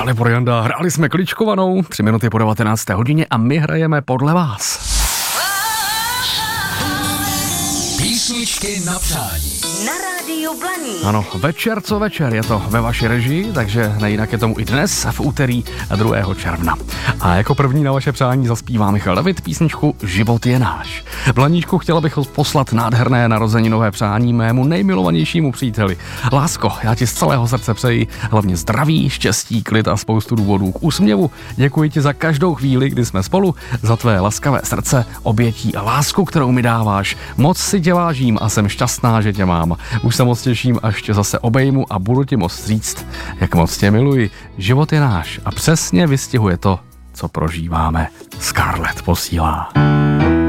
Dalibor Porjanda, hráli jsme kličkovanou, 3 minuty po 19. hodině a my hrajeme podle vás. Písničky na přání. Na rádiu Blaník. Ano, večer co večer, je to ve vaší režii, takže nejinak je tomu i dnes, v úterý 2. června. A jako první na vaše přání zaspívá Michal David písničku Život je náš. Blaníčku, chtěla bych poslat nádherné narozeninové přání mému nejmilovanějšímu příteli. Lásko, já ti z celého srdce přeji hlavně zdraví, štěstí, klid a spoustu důvodů k úsměvu. Děkuji ti za každou chvíli, kdy jsme spolu, za tvé laskavé srdce, obětí a lásku, kterou mi dáváš. Moc si tě vážím a jsem šťastná, že tě mám. Už se moc těším, až tě zase obejmu a budu ti moc říct, jak moc tě miluji. Život je náš a přesně vystihuje to, co prožíváme. Scarlett posílá.